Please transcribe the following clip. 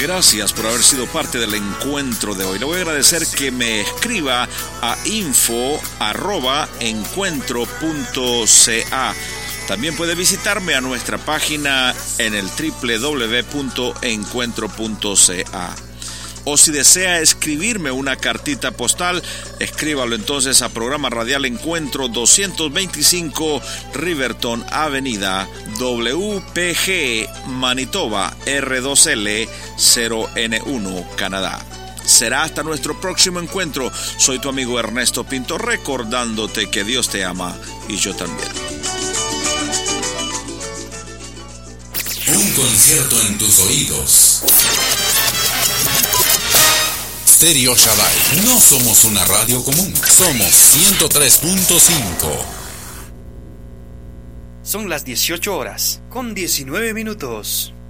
Gracias por haber sido parte del encuentro de hoy. Le voy a agradecer que me escriba a info@encuentro.ca. También puede visitarme a nuestra página en el www.encuentro.ca. O si desea escribirme una cartita postal, escríbalo entonces a Programa Radial Encuentro 225 Riverton Avenida, WPG, Manitoba, R2L 0N1, Canadá. Será hasta nuestro próximo encuentro. Soy tu amigo Ernesto Pinto, recordándote que Dios te ama y yo también. Un concierto en tus oídos. Stereo Shaddai. No somos una radio común. Somos 103.5. Son las 18 horas, con 19 minutos.